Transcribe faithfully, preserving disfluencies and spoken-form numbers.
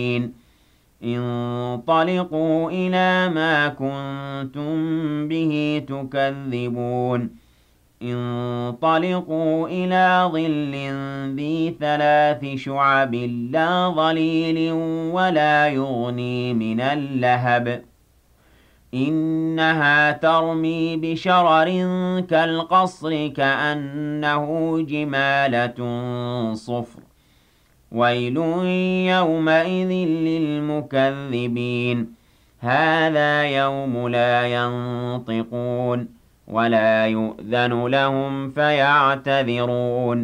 انطَلِقُوا إِلَىٰ مَا كُنتُم بِهِ تُكَذِّبُونَ انطَلِقُوا إِلَىٰ ظِلٍّ ذِي ثَلَاثِ شُعَبٍ لَّا ظَلِيلٍ وَلَا يُغْنِي مِنَ اللَّهَبِ إِنَّهَا تَرْمِي بِشَرَرٍ كَالْقَصْرِ كَأَنَّهُ جِمَالَتٌ صُفْرٌ وَيْلٌ يَوْمَئِذٍ لِّلْمُكَذِّبِينَ هَٰذَا يَوْمُ لَا يَنطِقُونَ وَلَا يُؤْذَنُ لَهُمْ فَيَعْتَذِرُونَ